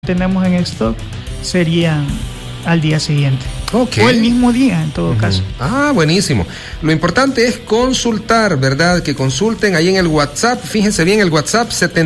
tenemos en stock serían al día siguiente. Okay. O el mismo día, en todo caso. Ah, buenísimo. Lo importante es consultar, ¿verdad? Que consulten ahí en el WhatsApp. Fíjense bien, el WhatsApp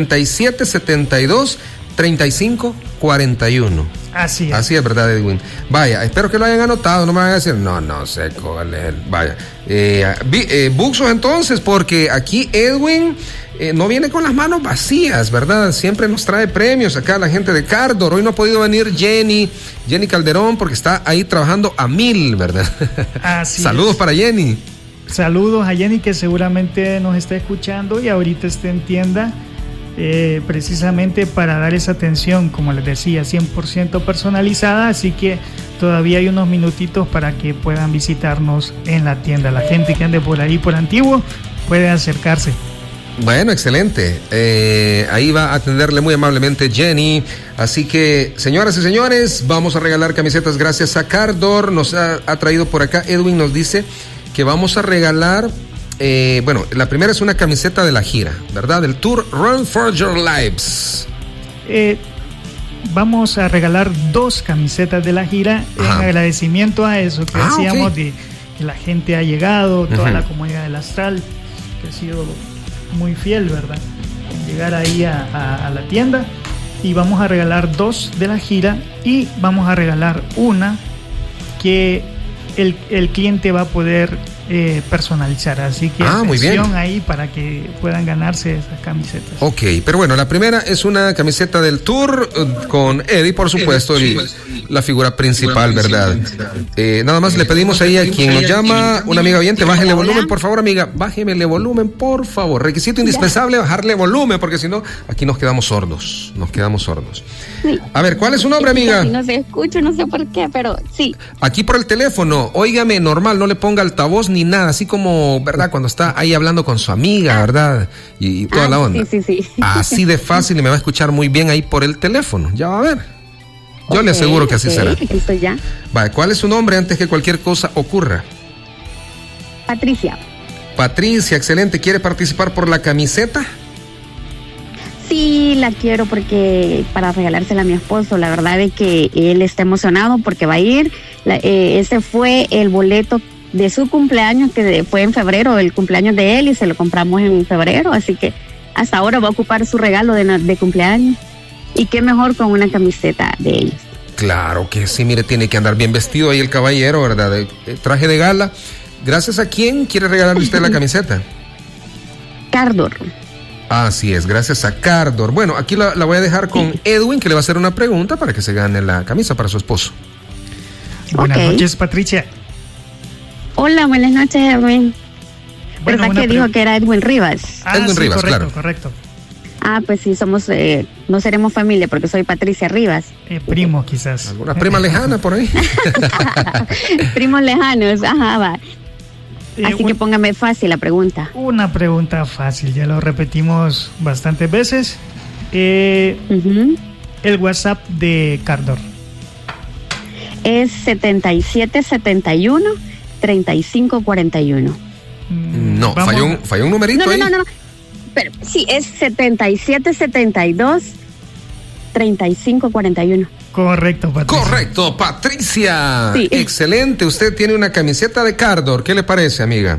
7772-3541. Así es. Así es, ¿verdad, Edwin? Vaya, espero que lo hayan anotado. No me van a decir, no sé cuál es el... Vaya. Buxos entonces, porque aquí Edwin no viene con las manos vacías, ¿verdad? Siempre nos trae premios acá la gente de Cardor. Hoy no ha podido venir Jenny Calderón porque está ahí trabajando a 1000, ¿verdad? Así Saludos es. para Jenny. Saludos a Jenny, que seguramente nos está escuchando y ahorita está en tienda precisamente para dar esa atención, como les decía, 100% personalizada, así que todavía hay unos minutitos para que puedan visitarnos en la tienda. La gente que ande por ahí, por Antiguo, puede acercarse. Bueno, excelente. Ahí va a atenderle muy amablemente Jenny. Así que, señoras y señores, vamos a regalar camisetas gracias a Cardor. Nos ha traído por acá, Edwin nos dice que vamos a regalar, la primera es una camiseta de la gira, ¿verdad? Del tour Run for Your Lives. Vamos a regalar 2 camisetas de la gira. Ajá. En agradecimiento a eso que decíamos, okay, de que la gente ha llegado, toda la comunidad del Astral, que ha sido muy fiel, ¿verdad? En llegar ahí a la tienda. Y vamos a regalar 2 de la gira y vamos a regalar una que el cliente va a poder personalizar, así que atención ahí para que puedan ganarse esas camisetas. Ok, pero bueno, la primera es una camiseta del tour con Eddie, por supuesto, y la figura principal, ¿verdad? Nada más le pedimos ahí a quien nos llama, una amiga oyente, bájele volumen, por favor, amiga, bájemele volumen, por favor. Requisito indispensable, bajarle volumen, porque si no, aquí nos quedamos sordos, Sí. A ver, ¿cuál es su nombre, amiga? No se escucha, no sé por qué, pero sí. Aquí por el teléfono, óigame, normal, no le ponga altavoz ni nada, así como, ¿verdad? Cuando está ahí hablando con su amiga, ¿verdad? Y toda la onda. Sí. Así de fácil y me va a escuchar muy bien ahí por el teléfono, ya va a ver. Yo le aseguro que así será. Listo ya. Vale, ¿cuál es su nombre antes que cualquier cosa ocurra? Patricia, excelente. ¿Quiere participar por la camiseta? Sí, la quiero porque para regalársela a mi esposo. La verdad es que él está emocionado porque va a ir. Ese fue el boleto de su cumpleaños, que fue en febrero, el cumpleaños de él, y se lo compramos en febrero. Así que hasta ahora va a ocupar su regalo de cumpleaños. Y qué mejor con una camiseta de ellos. Claro que sí, mire, tiene que andar bien vestido ahí el caballero, ¿verdad? Traje de gala. ¿Gracias a quién quiere regalarle usted la camiseta? Cardor. Así es, gracias a Cardor. Bueno, aquí la voy a dejar con Edwin, que le va a hacer una pregunta para que se gane la camisa para su esposo. Buenas noches, Patricia. Hola, buenas noches, Edwin. ¿Verdad que dijo que era Edwin Rivas? Edwin Rivas, claro. Correcto. Pues sí, no seremos familia porque soy Patricia Rivas. Primo, quizás. ¿Alguna prima lejana por ahí? Primos lejanos, ajá, va. Así que póngame fácil la pregunta. Una pregunta fácil, ya lo repetimos bastantes veces. El WhatsApp de Cardor es 7771-3541. No, falló un numerito ahí. No. Pero sí, es 7772-3541. Correcto, Patricia. Sí. Excelente, usted tiene una camiseta de Cardor. ¿Qué le parece, amiga?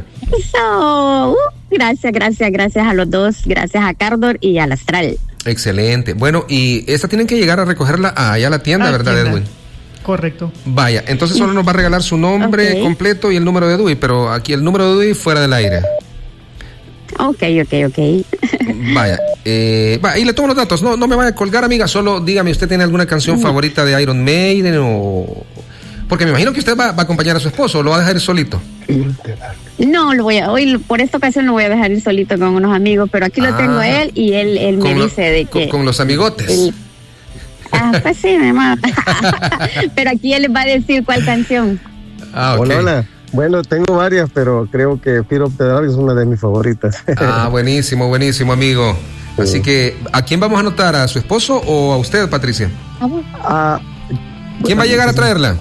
Gracias a los dos, gracias a Cardor y al Astral. Excelente. Bueno, y esta tienen que llegar a recogerla allá a la tienda, ¿verdad, Edwin? Correcto. Vaya, entonces solo nos va a regalar su nombre completo y el número de DUI, pero aquí el número de DUI fuera del aire. Ok. Vaya, y le tomo los datos. No me vaya a colgar, amiga. Solo dígame, ¿usted tiene alguna canción favorita de Iron Maiden o...? Porque me imagino que usted va a acompañar a su esposo, ¿o lo va a dejar ir solito? No, hoy por esta ocasión lo voy a dejar ir solito con unos amigos, pero aquí lo tengo él y él me dice de que... Con los amigotes. Pues sí, mi mamá. Pero aquí él va a decir cuál canción. Okay. Hola. Bueno, tengo varias, pero creo que Fear of the Dark es una de mis favoritas. Buenísimo, amigo. Sí. Así que, ¿a quién vamos a anotar? ¿A su esposo o a usted, Patricia? ¿Quién va a llegar a traerla?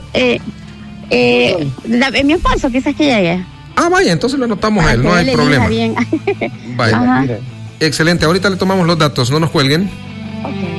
Mi esposo, quizás que llegue. Vaya, entonces lo anotamos a él, no hay problema. Bien. Vaya. Excelente, ahorita le tomamos los datos, no nos cuelguen. Okay.